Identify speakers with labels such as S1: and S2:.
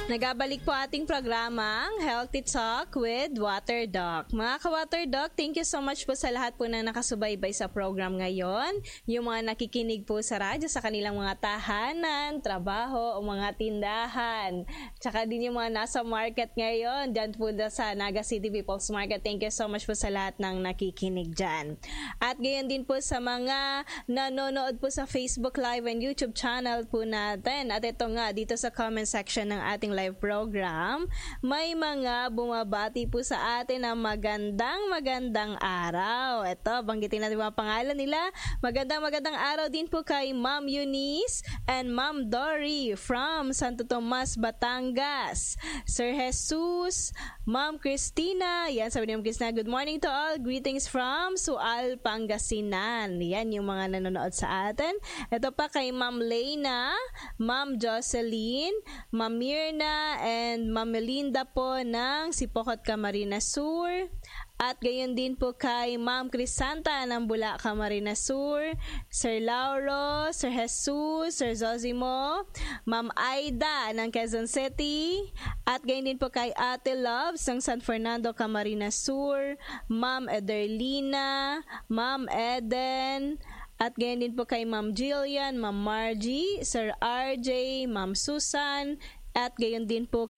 S1: Nagabalik po ating programang Healthy Talk with Water Doc. Mga ka-Water Doc, thank you so much po sa lahat po na nakasubaybay sa program ngayon. Yung mga nakikinig po sa radyo sa kanilang mga tahanan, trabaho o mga tindahan. Tsaka din yung mga nasa market ngayon, dyan po sa Naga City People's Market. Thank you so much po sa lahat ng nakikinig dyan. At gayon din po sa mga nanonood po sa Facebook Live and YouTube channel po natin. At ito nga, dito sa comment section ng ating live program, may mga bumabati po sa atin ng magandang araw. Ito, banggitin natin mga pangalan nila. Magandang araw din po kay Ma'am Eunice and Ma'am Dory from Santo Tomas, Batangas. Sir Jesus, Ma'am Christina, yan sabi ni Ma'am Christina, good morning to all. Greetings from Sual, Pangasinan. Yan yung mga nanonood sa atin. Ito pa kay Ma'am Lena, Ma'am Jocelyn, Ma'am Mirna, and Ma'am Melinda po ng Sipokot, Camarines Sur. At gayon din po kay Ma'am Crisanta ng Bula, Camarines Sur, Sir Lauro, Sir Jesus, Sir Zosimo, Ma'am Aida ng Quezon City, at gayon din po kay Ate Loves ng San Fernando, Camarines Sur, Ma'am Ederlina, Ma'am Eden, at gayon din po kay Ma'am Jillian, Ma'am Margie, Sir RJ, Ma'am Susan, at gayon din po